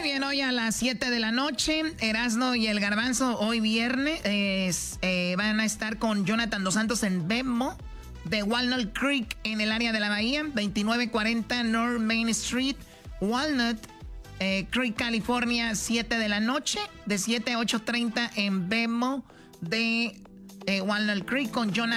Muy bien, hoy a las 7 de la noche, Erasmo y el Garbanzo, hoy viernes, van a estar con Jonathan Dos Santos en Venmo, de Walnut Creek, en el área de la Bahía, 2940 North Main Street, Walnut Creek, California, 7 de la noche, de 7 a 8:30 en Venmo, de Walnut Creek, con Jonathan.